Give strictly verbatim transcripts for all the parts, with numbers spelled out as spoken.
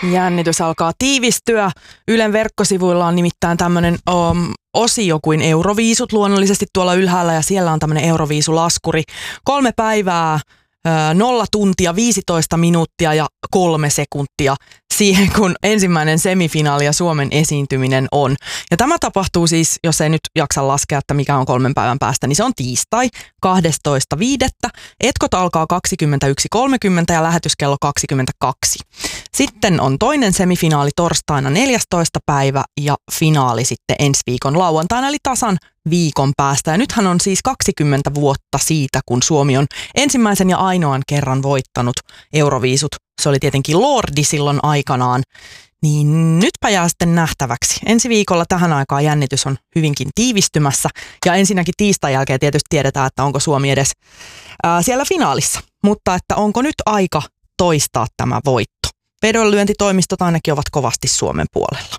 Jännitys alkaa tiivistyä. Ylen verkkosivuilla on nimittäin tämmöinen um, osio kuin Euroviisut luonnollisesti tuolla ylhäällä, ja siellä on tämmöinen Euroviisulaskuri. Kolme päivää, nolla tuntia, viisitoista minuuttia ja kolme sekuntia siihen, kun ensimmäinen semifinaali ja Suomen esiintyminen on. Ja tämä tapahtuu siis, jos ei nyt jaksa laskea, että mikä on kolmen päivän päästä, niin se on tiistai kahdestoista viidettä Etkot alkaa kaksikymmentäyksi kolmekymmentä ja lähetys kello kaksikymmentäkaksi. Sitten on toinen semifinaali torstaina neljästoista päivä ja finaali sitten ensi viikon lauantaina, eli tasan viikon päästä. Ja nythän on siis kaksikymmentä vuotta siitä, kun Suomi on ensimmäisen ja ainoan kerran voittanut Euroviisut. Se oli tietenkin Lordi silloin aikanaan. Niin nytpä jää sitten nähtäväksi. Ensi viikolla tähän aikaan jännitys on hyvinkin tiivistymässä. Ja ensinnäkin tiistain jälkeen tietysti tiedetään, että onko Suomi edes ää, siellä finaalissa. Mutta että onko nyt aika toistaa tämä voitto? Vedonlyöntitoimistot ainakin ovat kovasti Suomen puolella.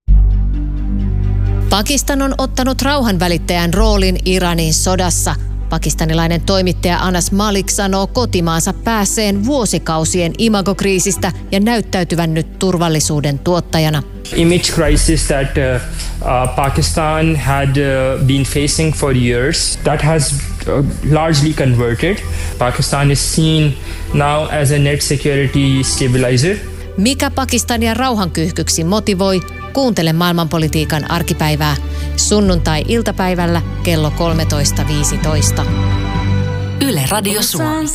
Pakistan on ottanut rauhanvälittäjän roolin Iranin sodassa. Pakistanilainen toimittaja Anas Malik sanoo kotimaansa päässeen vuosikausien imagokriisistä ja näyttäytyvän nyt turvallisuuden tuottajana. Image crisis that uh, uh, Pakistan had uh, been facing for years, that has uh, largely converted. Pakistan is seen now as a net security stabilizer. Mikä Pakistania rauhankyyhkyksi motivoi? Kuuntele maailmanpolitiikan arkipäivää sunnuntai-iltapäivällä kello kolmetoista viisitoista. Yle Radio Suomi.